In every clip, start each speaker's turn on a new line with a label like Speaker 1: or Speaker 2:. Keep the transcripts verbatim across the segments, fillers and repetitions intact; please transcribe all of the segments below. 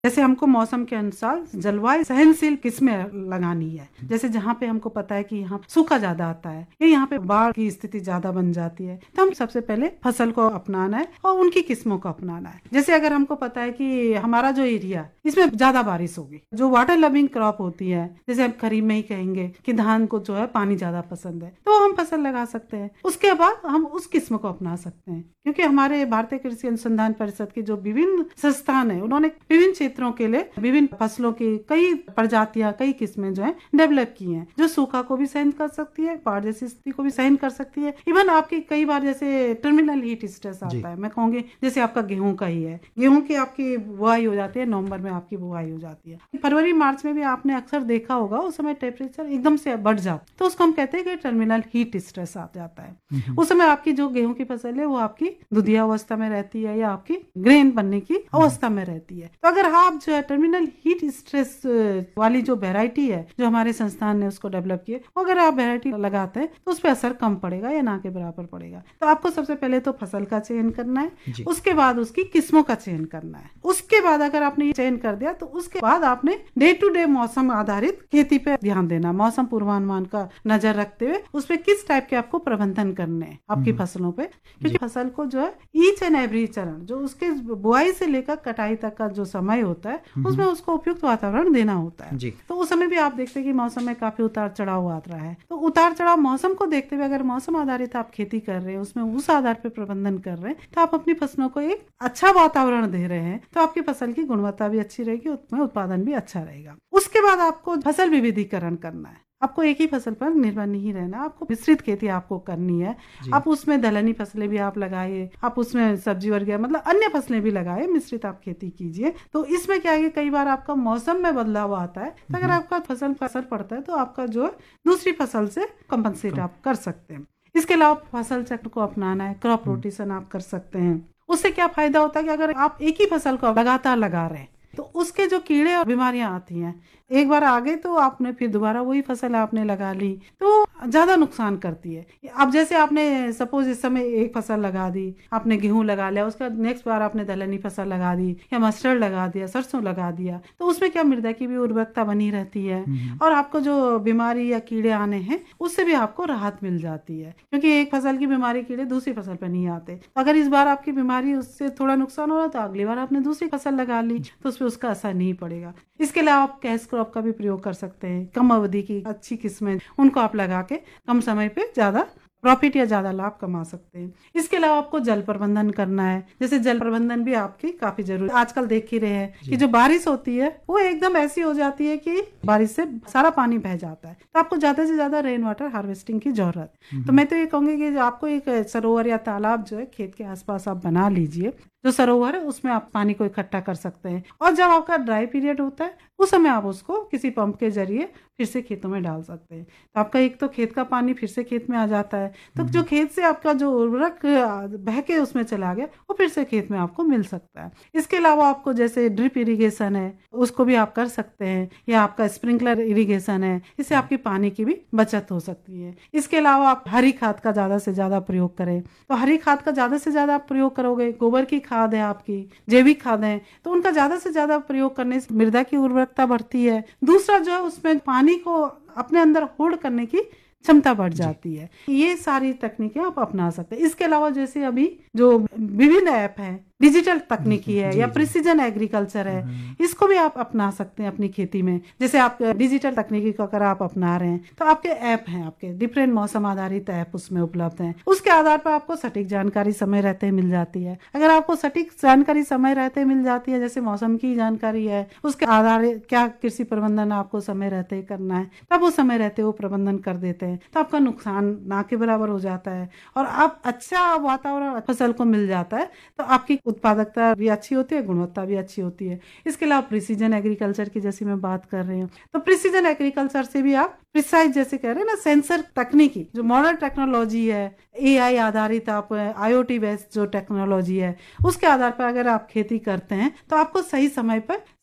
Speaker 1: जैसे हमको मौसम के अनुसार जलवायु सहनशील किस्में लगानी है। जैसे जहाँ पे हमको पता है कि यहाँ सूखा ज्यादा आता है या यहाँ पे बाढ़ की स्थिति ज्यादा बन जाती है, तो हम सबसे पहले फसल को अपनाना है और उनकी किस्मों को अपनाना है। जैसे अगर हमको पता है कि हमारा जो एरिया इसमें ज्यादा बारिश होगी, जो वाटर लविंग क्रॉप होती है, जैसे हम खरीफ में ही कहेंगे कि धान को जो है पानी ज्यादा पसंद है, तो हम फसल लगा सकते हैं। उसके बाद हम उस किस्म को अपना सकते हैं, क्योंकि हमारे भारतीय कृषि अनुसंधान परिषद की जो विभिन्न संस्थान है, उन्होंने विभिन्न क्षेत्रों के लिए विभिन्न फसलों की कई प्रजातियां, कई किस्में जो है डेवलप की हैं, जो सूखा को भी सहन कर सकती है, बाढ़ जैसी स्थिति को भी सहन कर सकती है। इवन आपकी कई बार जैसे टर्मिनल हीट स्ट्रेस आता है, मैं कहूंगी जैसे आपका गेहूं का ही है, गेहूं की आपकी बुआई हो जाती है, नवंबर में आपकी बुआई हो जाती है, फरवरी मार्च में भी आपने अक्सर देखा होगा उस समय टेम्परेचर एकदम से बढ़ जाता है, तो उसको हम कहते हैं कि टर्मिनल हीट स्ट्रेस आ जाता है। उस समय आपकी जो गेहूं की फसल है वो आपकी दुधिया अवस्था में रहती है या आपकी ग्रेन बनने की अवस्था में रहती है। तो अगर आप जो है टर्मिनल हीट स्ट्रेस वाली जो वेराइटी है, जो हमारे संस्थान ने उसको डेवलप किया, अगर आप वेराइटी लगाते हैं तो उस पर असर कम पड़ेगा या ना के बराबर पड़ेगा। तो आपको सबसे पहले तो फसल का चयन करना है, उसके बाद उसकी किस्मों का चयन करना है। उसके बाद अगर आपने ये चयन कर दिया तो उसके बाद आपने डे टू डे मौसम आधारित खेती पे ध्यान देना, मौसम पूर्वानुमान का नजर रखते हुए उस पे किस टाइप के आपको प्रबंधन करने हैं आपकी फसलों पे, क्योंकि फसल को जो है ईच एंड एवरी चरण, जो उसके बुआई से लेकर कटाई तक का जो समय होता है, उसमें उसको उपयुक्त वातावरण देना होता है। तो उस समय भी आप देखते हैं कि मौसम में काफी उतार चढ़ाव आ रहा है, तो उतार चढ़ाव मौसम को देखते हुए अगर मौसम आधारित आप खेती कर रहे हैं, उसमें उस आधार पे प्रबंधन कर रहे हैं, तो आप अपनी फसलों को एक अच्छा वातावरण दे रहे हैं, तो आपकी फसल की गुणवत्ता भी अच्छी रहेगी, उसमें उत्पादन भी अच्छा रहेगा। उसके बाद आपको फसल विविधीकरण करना है। आपको एक ही फसल पर निर्भर नहीं रहना, आपको विस्तृत खेती आपको करनी है। आप उसमें दलहनी फसलें भी आप लगाइए, आप उसमें सब्जी वर्ग मतलब अन्य फसलें भी लगाए, मिश्रित आप खेती कीजिए। तो इसमें क्या है, कई बार आपका मौसम में बदलाव आता है, तो अगर आपका फसल पर असर पड़ता है तो आपका जो है दूसरी फसल से कंपनसेट आप कर सकते हैं। इसके अलावा फसल चक्र को अपनाना है, क्रॉप रोटेशन आप कर सकते हैं। उससे क्या फायदा होता है कि अगर आप एक ही फसल को लगातार लगा रहे हैं तो उसके जो कीड़े और बीमारियां आती हैं, एक बार आगे तो आपने फिर दोबारा वही फसल आपने लगा ली तो ज्यादा नुकसान करती है। अब जैसे आपने सपोज इस समय एक फसल लगा दी, आपने गेहूं लगा लिया, उसका नेक्स्ट बार आपने दलहनी फसल लगा दी या मस्टर्ड लगा दिया, सरसों लगा दिया, तो उसमें क्या मृदा की भी उर्वरकता बनी रहती है और आपको जो बीमारी या कीड़े आने हैं उससे भी आपको राहत मिल जाती है, क्योंकि एक फसल की बीमारी कीड़े दूसरी फसल पर नहीं आते। तो अगर इस बार आपकी बीमारी उससे थोड़ा नुकसान हो रहा तो अगली बार आपने दूसरी फसल लगा ली तो उस पर उसका असर नहीं पड़ेगा। इसके अलावा आप कैश क्रॉप का भी प्रयोग कर सकते हैं, कम अवधि की अच्छी किस्में उनको आप लगा के कम समय पे ज्यादा प्रॉफिट या ज्यादा लाभ कमा सकते हैं। इसके अलावा आपको जल प्रबंधन करना है, जैसे जल प्रबंधन भी आपकी काफी जरूरी। आजकल देख ही रहे हैं कि जो बारिश होती है वो एकदम ऐसी हो जाती है कि बारिश से सारा पानी बह जाता है, तो आपको ज्यादा से ज्यादा रेन वाटर हार्वेस्टिंग की जरूरत। तो मैं तो ये कहूंगी कि आपको एक सरोवर या तालाब जो है खेत के आसपास आप बना लीजिए, जो सरोवर है उसमें आप पानी को इकट्ठा कर सकते हैं, और जब आपका ड्राई पीरियड होता है उस समय आप उसको किसी पंप के जरिए फिर से खेतों में डाल सकते हैं। तो आपका एक तो खेत का पानी फिर से खेत में आ जाता है, तो जो खेत से आपका जो उर्वरक बह के उसमें चला गया वो फिर से खेत में आपको मिल सकता है। इसके अलावा आपको जैसे ड्रिप इरिगेशन है उसको भी आप कर सकते हैं, या आपका स्प्रिंकलर इरिगेशन है, इससे आपकी पानी की भी बचत हो सकती है। इसके अलावा आप हरी खाद का ज्यादा से ज्यादा प्रयोग करें, तो हरी खाद का ज्यादा से ज्यादा आप प्रयोग करोगे, गोबर की खाद है, आपकी जैविक खाद है, तो उनका ज्यादा से ज्यादा प्रयोग करने से मृदा की उर्वरकता बढ़ती है। दूसरा जो है उसमें पानी को अपने अंदर होल्ड करने की क्षमता बढ़ जाती है। ये सारी तकनीकें आप अपना सकते हैं। इसके अलावा जैसे अभी जो विभिन्न ऐप हैं, डिजिटल तकनीकी है या प्रिसीजन एग्रीकल्चर है, इसको भी आप अपना सकते हैं अपनी खेती में। जैसे आप डिजिटल तकनीकी को अगर आप अपना रहे हैं तो आपके ऐप हैं, आपके डिफरेंट मौसम आधारित ऐप उसमें उपलब्ध हैं, उसके आधार पर आपको सटीक जानकारी समय रहते मिल जाती है। अगर आपको सटीक जानकारी समय रहते मिल जाती है, जैसे मौसम की जानकारी है, उसके आधार क्या कृषि प्रबंधन आपको समय रहते करना है, तब वो समय रहते वो प्रबंधन कर देते हैं, तो आपका नुकसान ना के बराबर हो जाता है और आप अच्छा वातावरण फसल को मिल जाता है, तो आपकी उत्पादकता भी अच्छी होती है, गुणवत्ता भी अच्छी होती है। इसके अलावा प्रिसीजन एग्रीकल्चर की जैसी मैं बात कर रही हूँ, तो प्रिसीजन एग्रीकल्चर से भी आप प्रिसाइज जैसे कह रहे हैं ना, सेंसर तकनीकी जो मॉडर्न टेक्नोलॉजी है, एआई आधारित आप आईओटी बेस्ड जो टेक्नोलॉजी है, उसके आधार पर अगर आप खेती करते हैं तो आपको सही समय पर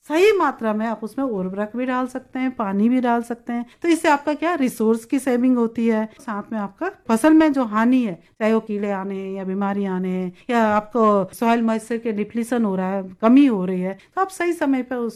Speaker 1: सही मात्रा में आप उसमें उर्वरक भी डाल सकते हैं, पानी भी डाल सकते हैं। तो इससे आपका क्या रिसोर्स की सेविंग होती है, साथ में आपका फसल में जो हानि है, चाहे वो कीड़े आने हैं या बीमारी आने हैं या आपको सॉइल मॉइस्चर के डिप्लीशन हो रहा है, कमी हो रही है, तो आप सही समय पर